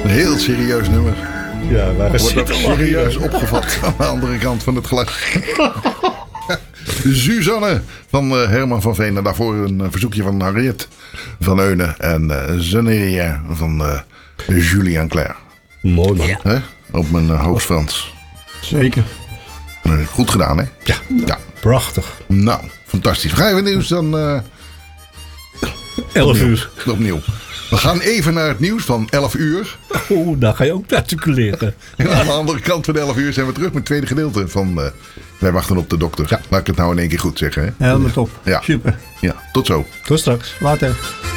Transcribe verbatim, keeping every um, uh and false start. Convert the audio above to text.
Een heel serieus nummer. Ja, waar Wordt ook serieus opgevat aan de andere kant van het glas. Suzanne van uh, Herman van Veen. En daarvoor een uh, verzoekje van Harriet van Eunen. En uh, Zeneria van uh, Julien Clerc. Mooi man. Ja. Hè? Op mijn uh, hoogst Frans. Zeker. Uh, goed gedaan, hè? Ja. Ja. Prachtig. Nou, fantastisch. Ga je weer nieuws dan... Uh, elf uur. Opnieuw. We gaan even naar het nieuws van elf uur. Oeh, daar ga je ook articuleren. En aan de andere kant van de elf uur zijn we terug met het tweede gedeelte van... Uh, Wij wachten op de dokter. Ja. Laat ik het nou in één keer goed zeggen. Hè? Helemaal top. Ja. Super. Ja, tot zo. Tot straks. Later.